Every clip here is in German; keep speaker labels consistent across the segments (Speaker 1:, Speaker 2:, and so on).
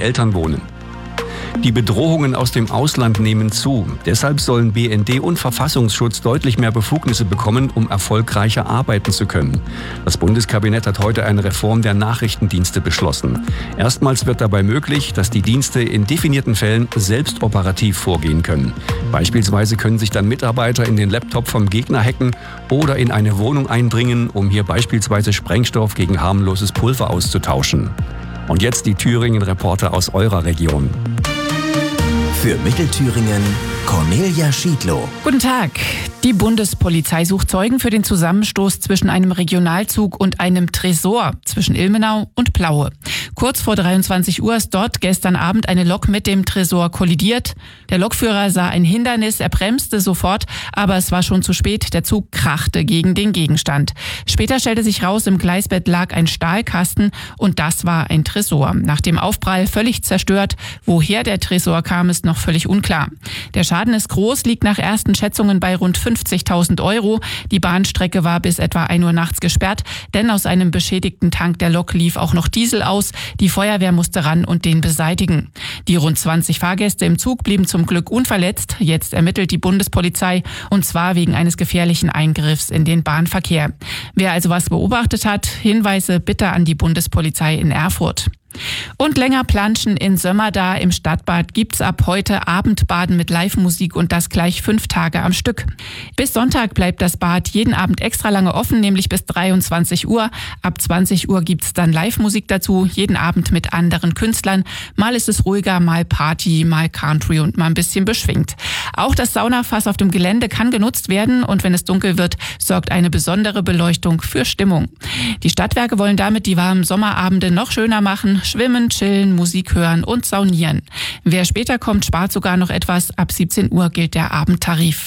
Speaker 1: Eltern wohnen. Die Bedrohungen aus dem Ausland nehmen zu. Deshalb sollen BND und Verfassungsschutz deutlich mehr Befugnisse bekommen, um erfolgreicher arbeiten zu können. Das Bundeskabinett hat heute eine Reform der Nachrichtendienste beschlossen. Erstmals wird dabei möglich, dass die Dienste in definierten Fällen selbst operativ vorgehen können. Beispielsweise können sich dann Mitarbeiter in den Laptop vom Gegner hacken oder in eine Wohnung eindringen, um hier beispielsweise Sprengstoff gegen harmloses Pulver auszutauschen. Und jetzt die Thüringen-Reporter aus eurer Region.
Speaker 2: Für Mittelthüringen Cornelia Schiedlow.
Speaker 3: Guten Tag. Die Bundespolizei sucht Zeugen für den Zusammenstoß zwischen einem Regionalzug und einem Tresor zwischen Ilmenau und Plaue. Kurz vor 23 Uhr ist dort gestern Abend eine Lok mit dem Tresor kollidiert. Der Lokführer sah ein Hindernis, er bremste sofort, aber es war schon zu spät. Der Zug krachte gegen den Gegenstand. Später stellte sich raus, im Gleisbett lag ein Stahlkasten und das war ein Tresor. Nach dem Aufprall völlig zerstört. Woher der Tresor kam, ist noch völlig unklar. Der Schaden ist groß, liegt nach ersten Schätzungen bei rund 50.000 Euro. Die Bahnstrecke war bis etwa 1 Uhr nachts gesperrt, denn aus einem beschädigten Tank der Lok lief auch noch Diesel aus. Die Feuerwehr musste ran und den beseitigen. Die rund 20 Fahrgäste im Zug blieben zum Glück unverletzt. Jetzt ermittelt die Bundespolizei, und zwar wegen eines gefährlichen Eingriffs in den Bahnverkehr. Wer also was beobachtet hat, Hinweise bitte an die Bundespolizei in Erfurt. Und länger planschen in Sömmerda im Stadtbad gibt's ab heute Abendbaden mit Live-Musik und das gleich 5 Tage am Stück. Bis Sonntag bleibt das Bad jeden Abend extra lange offen, nämlich bis 23 Uhr. Ab 20 Uhr gibt's dann Live-Musik dazu, jeden Abend mit anderen Künstlern. Mal ist es ruhiger, mal Party, mal Country und mal ein bisschen beschwingt. Auch das Saunafass auf dem Gelände kann genutzt werden und wenn es dunkel wird, sorgt eine besondere Beleuchtung für Stimmung. Die Stadtwerke wollen damit die warmen Sommerabende noch schöner machen. Schwimmen, chillen, Musik hören und saunieren. Wer später kommt, spart sogar noch etwas. Ab 17 Uhr gilt der Abendtarif.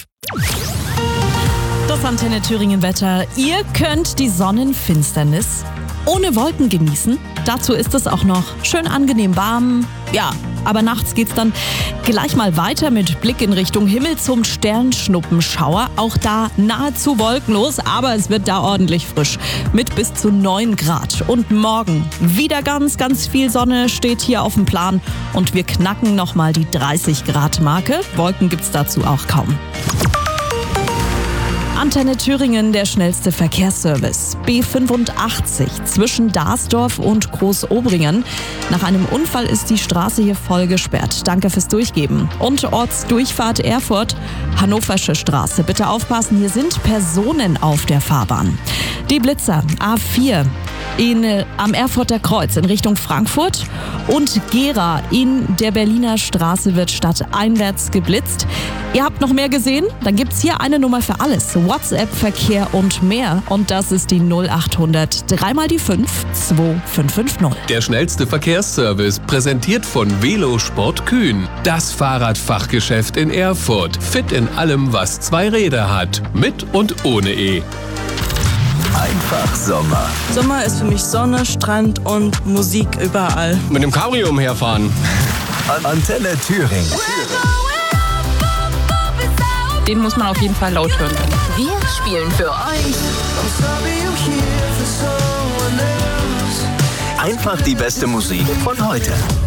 Speaker 4: Das Antenne Thüringen Wetter. Ihr könnt die Sonnenfinsternis ohne Wolken genießen. Dazu ist es auch noch schön angenehm warm. Ja, aber nachts geht's dann gleich mal weiter mit Blick in Richtung Himmel zum Sternschnuppenschauer. Auch da nahezu wolkenlos, aber es wird da ordentlich frisch mit bis zu 9 Grad. Und morgen wieder ganz, ganz viel Sonne steht hier auf dem Plan und wir knacken nochmal die 30 Grad Marke. Wolken gibt's dazu auch kaum. Antenne Thüringen, der schnellste Verkehrsservice. B85 zwischen Darsdorf und Großobringen. Nach einem Unfall ist die Straße hier voll gesperrt. Danke fürs Durchgeben. Und Ortsdurchfahrt Erfurt, Hannoversche Straße. Bitte aufpassen, hier sind Personen auf der Fahrbahn. Die Blitzer A4 am Erfurter Kreuz in Richtung Frankfurt und Gera in der Berliner Straße wird stadteinwärts geblitzt. Ihr habt noch mehr gesehen? Dann gibt's hier eine Nummer für alles. WhatsApp, Verkehr und mehr. Und das ist die 0800 3 mal die 5 2550.
Speaker 5: Der schnellste Verkehrsservice, präsentiert von Velosport Kühn. Das Fahrradfachgeschäft in Erfurt. Fit in allem, was 2 Räder hat. Mit und ohne E.
Speaker 2: Einfach Sommer.
Speaker 6: Sommer ist für mich Sonne, Strand und Musik überall.
Speaker 7: Mit dem Cabrio umherfahren.
Speaker 2: Antenne Thüringen.
Speaker 3: Den muss man auf jeden Fall laut hören.
Speaker 8: Wir spielen für euch
Speaker 2: Einfach die beste Musik von heute.